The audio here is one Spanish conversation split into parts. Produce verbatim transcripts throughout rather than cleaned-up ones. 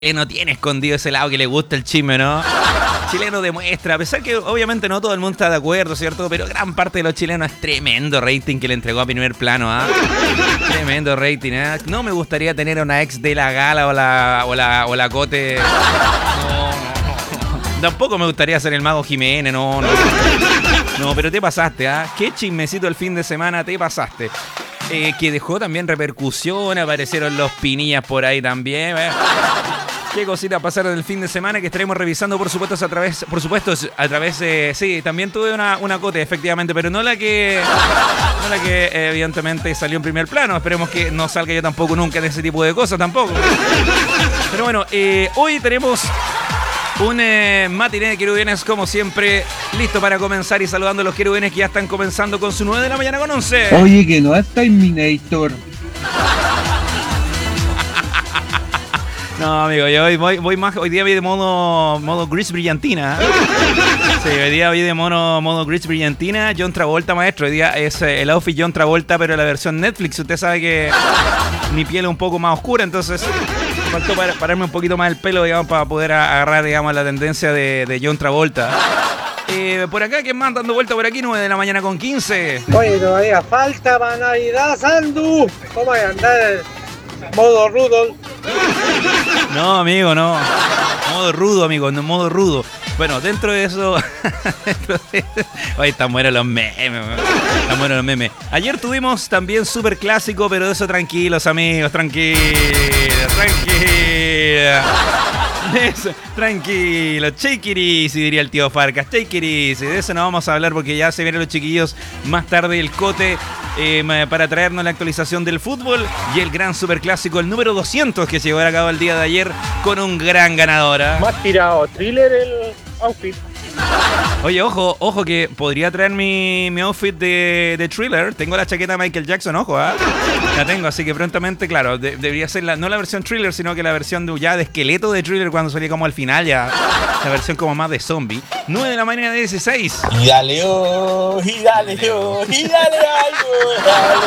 no tiene escondido ese lado que le gusta el chisme, ¿no? Chileno demuestra, a pesar que obviamente no todo el mundo está de acuerdo, ¿cierto? Pero gran parte de los chilenos es tremendo rating que le entregó a primer plano, ¿ah? ¿eh? Tremendo rating, ¿eh? No me gustaría tener a una ex de la Gala o la, o la, o la Cote. No, no, no. Tampoco me gustaría ser el Mago Jiménez, no, no. No, pero te pasaste, ¿ah? ¿eh? Qué chismecito el fin de semana te pasaste. Eh, que dejó también repercusión, aparecieron los pinillas por ahí también, ¿eh? Qué cosita pasaron el fin de semana que estaremos revisando, por supuesto, a través, por supuesto, a través de... Sí, también tuve una, una Cote, efectivamente, pero no la que... No la que, eh, evidentemente, salió en primer plano. Esperemos que no salga yo tampoco nunca de ese tipo de cosas, tampoco. Pero bueno, eh, hoy tenemos un eh, matiné de querubines, como siempre, listo para comenzar y saludando a los querubines que ya están comenzando con su nueve de la mañana con once. Oye, que no es Terminator. No, amigo, yo hoy voy, voy más. Hoy día vi de modo, modo Gris Brillantina. Sí, hoy día vi de modo, modo Gris Brillantina. John Travolta, maestro. Hoy día es eh, el outfit John Travolta, pero la versión Netflix. Usted sabe que mi piel es un poco más oscura, entonces faltó para, pararme un poquito más el pelo, digamos, para poder agarrar, digamos, la tendencia de, de John Travolta. Eh, por acá, ¿quién más dando vuelta por aquí? nueve de la mañana con quince. Oye, todavía falta para Navidad, Sandu. ¿Cómo hay a andar modo Rudolf? No, amigo, no. Modo rudo, amigo, no, modo rudo. Bueno, dentro de eso... dentro de... Oye, están buenos los memes. Están buenos los memes. Ayer tuvimos también súper clásico, pero de eso tranquilos, amigos. Tranquilos, tranquilos. Eso, tranquilo, take it easy, diría el tío Farcas, take it easy. De eso no vamos a hablar porque ya se vienen los chiquillos más tarde el Cote eh, para traernos la actualización del fútbol y el gran superclásico, el número doscientos que se llevará a cabo el día de ayer con un gran ganador. ¿eh? Más tirado thriller el outfit. Oye, ojo, ojo que podría traer mi, mi outfit de, de Thriller. Tengo la chaqueta de Michael Jackson, ojo, ¿ah? ¿eh? La tengo, así que prontamente, claro, de, debería ser la, no la versión Thriller, sino que la versión de, ya de esqueleto de Thriller cuando salía como al final, ya. La versión como más de zombie. nueve de la mañana de dieciséis. Y dale, oh, y dale, oh, y dale algo, dale,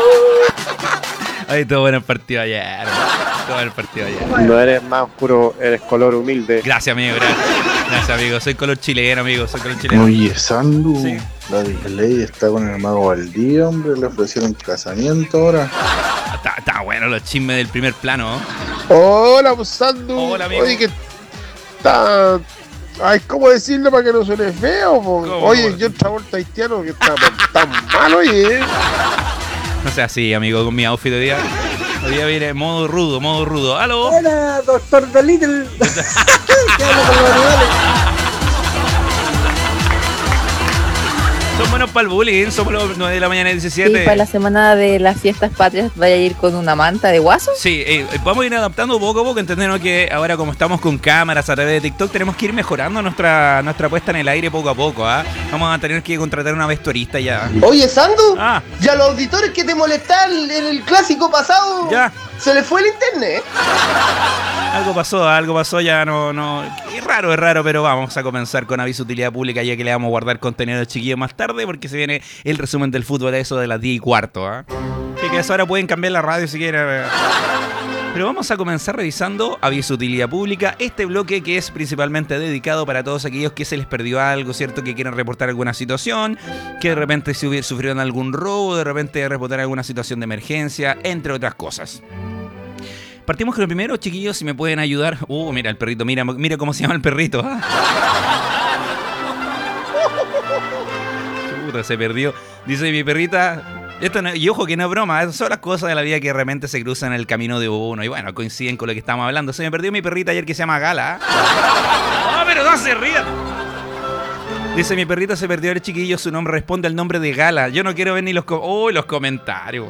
oh. Ay, todo bueno el partido ayer. Todo bueno el partido ayer. No eres más oscuro, eres color humilde. Gracias, amigo, gracias. Gracias, amigo. Soy color chileno, amigo. Soy color chileno. Oye, Sandu, Sí. la Disney está con el mago Valdía, hombre, le ofrecieron casamiento ahora. Está, está bueno los chismes del primer plano. Hola, pues, Sandu. Hola, amigo. Oye, que está... Ay, ¿cómo decirlo para que no suene feo? Po? ¿Cómo? Oye, yo Travolta haitiano que está tan malo, oye. No sea así, amigo, con mi outfit de día. Hoy día viene modo rudo, modo rudo. ¡Aló! Hola, doctor Dolittle. ¿Qué hablo con los animales? Son buenos para el bullying, somos los nueve de la mañana Sí, diecisiete. para la semana de las fiestas patrias vaya a ir con una manta de guaso. Sí, eh, vamos a ir adaptando poco a poco, entendiendo que ahora como estamos con cámaras a través de TikTok, tenemos que ir mejorando nuestra, nuestra puesta en el aire poco a poco. ¿ah? Vamos a tener que contratar una vestuarista ya. Oye, Sandu, Ah, ya los auditores que te molestaban en el clásico pasado, ya. se les fue el internet. Algo pasó, algo pasó, ya no, no. Es raro, es raro, pero vamos a comenzar con aviso de utilidad pública, ya que le vamos a guardar contenido de chiquillos más tarde, porque se viene el resumen del fútbol a eso de las diez y cuarto. ¿eh? Así que a esa hora pueden cambiar la radio si quieren. Pero vamos a comenzar revisando aviso de utilidad pública, este bloque que es principalmente dedicado para todos aquellos que se les perdió algo, ¿cierto? Que quieren reportar alguna situación, que de repente sufrieron algún robo, de repente reportar alguna situación de emergencia, entre otras cosas. Partimos con el primero, chiquillos, si me pueden ayudar. Uh, mira el perrito, mira, mira cómo se llama el perrito. ¿ah? Chuta, se perdió. Dice mi perrita. Esto no, y ojo que no es broma, son las cosas de la vida que realmente se cruzan en el camino de uno. Y bueno, coinciden con lo que estamos hablando. Se me perdió mi perrita ayer que se llama Gala. ¡Ah, pero no se rían! Dice mi perrita se perdió el chiquillo, su nombre responde al nombre de Gala. Yo no quiero ver ni los, co oh, los comentarios.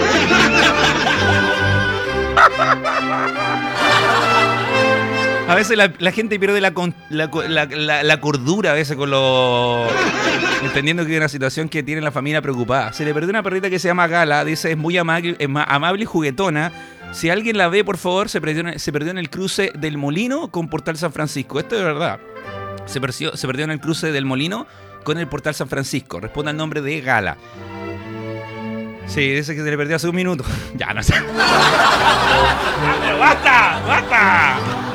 A veces la, la gente pierde la, la, la, la, la cordura a veces con lo... entendiendo que es una situación que tiene la familia preocupada. Se le perdió una perrita que se llama Gala, dice es muy amable, es amable y juguetona. Si alguien la ve, por favor, se perdió, se perdió en el cruce del Molino con Portal San Francisco. Esto es verdad. Se perdió, se perdió en el cruce del Molino con el Portal San Francisco. Responde al nombre de Gala. Sí, dice que se le perdió hace un minuto. Ya, no sé. ¡Pero basta! ¡Basta!